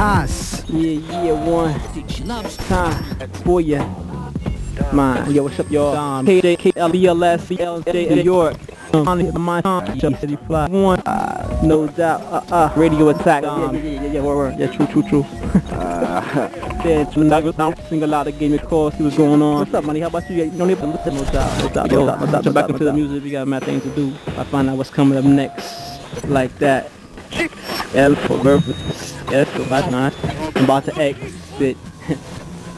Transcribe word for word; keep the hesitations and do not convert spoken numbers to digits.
Us. Yeah, yeah, one time for ya. Man, yo, what's up, y'all? K J K L B L S C L J New York. On my time, City Fly one. Uh, no doubt. Uh, uh, radio attack. Um, yeah, yeah, yeah, yeah, word, word. Yeah, true, true, true. uh, yeah, now single out, gave me a call, see what's going on. What's up, money? How about you? You don't even listen, no doubt, no doubt, no doubt, no doubt. Back into the music, we got mad things to do. I find out what's coming up next, like that. L for birth, S for last night. I'm about to exit.